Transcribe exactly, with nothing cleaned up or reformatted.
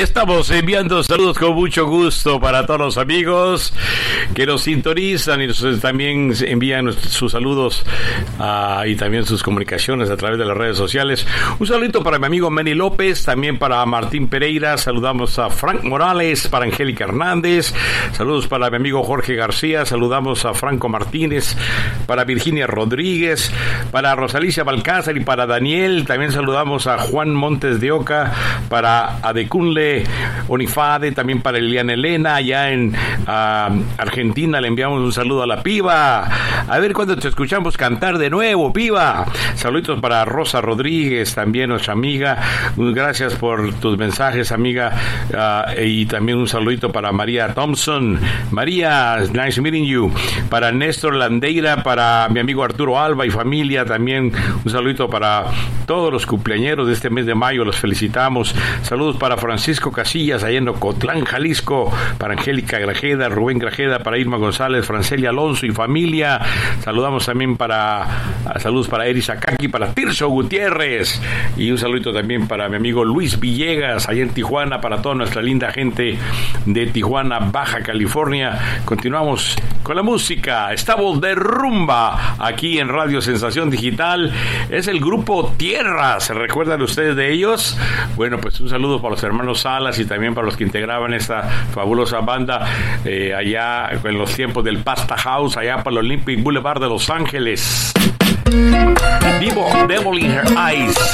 estamos enviando saludos con mucho gusto para todos los amigos que nos sintonizan y nos, también envían sus saludos uh, y también sus comunicaciones a través de las redes sociales. Un saludito para mi amigo Manny López, también para Martín Pereira, saludamos a Frank Morales, para Angélica Hernández, saludos para mi amigo Jorge García, saludamos a Franco Martínez, para Virginia Rodríguez, para Rosalicia Balcázar y para Daniel, también saludamos a Juan Montes de Oca, para Adecunle Onifade, también para Liliana Elena, allá en uh, Argentina le enviamos un saludo a la Piba, a ver cuándo te escuchamos cantar de nuevo, Piba. Saluditos para Rosa Rodríguez, también nuestra amiga, gracias por tus mensajes, amiga, uh, y también un saludito para María Thompson. María, nice meeting you. Para Néstor Landeira, para mi amigo Arturo Alba y familia, también un saludito para todos los cumpleañeros de este mes de mayo, los felicitamos. Saludos para Francisco Casillas, allá en Ocotlán, Jalisco, para Angélica Grajeda, Rubén Grajeda, para Irma González, Franceli Alonso y familia. Saludamos también para, saludos para Eris Akaki, para Tirso Gutiérrez, y un saludito también para mi amigo Luis Villegas, allá en Tijuana, para toda nuestra linda gente de Tijuana, Baja California. Continuamos con la música. Estamos de rumba aquí en Radio Sensación Digital. Es el grupo Tierra, ¿se recuerdan ustedes de ellos? Bueno, pues un saludo para los hermanos Salas y también para los que integraban esta fabulosa banda eh, allá en los tiempos del Pasta House, allá para el Olympic Boulevard de Los Ángeles. Vivo Devil in Her Eyes.